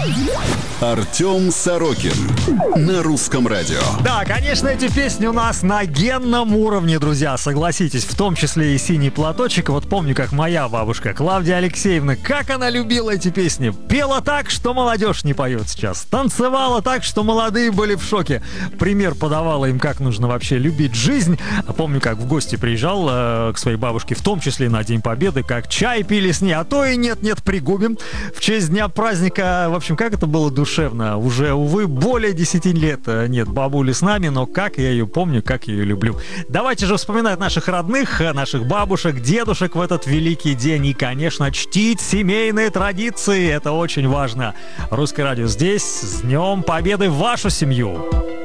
Артем Сорокин на Русском радио. Да, конечно, эти песни у нас на генном уровне, друзья, согласитесь, в том числе и «Синий платочек». Вот помню, как моя бабушка Клавдия Алексеевна, как она любила эти песни. Пела так, что молодежь не поет сейчас. Танцевала так, что молодые были в шоке. Пример подавала им, как нужно вообще любить жизнь. Помню, как в гости приезжал к своей бабушке, в том числе на День Победы, как чай пили с ней, а то и нет-нет, пригубим. В честь дня праздника, в общем, как это было душевно. Уже, увы, более 10 лет нет бабули с нами, но как я ее помню, как я ее люблю. Давайте же вспоминать наших родных, наших бабушек, дедушек в этот великий день и, конечно, чтить семейные традиции. Это очень важно. Русское радио здесь. С Днем Победы в вашу семью!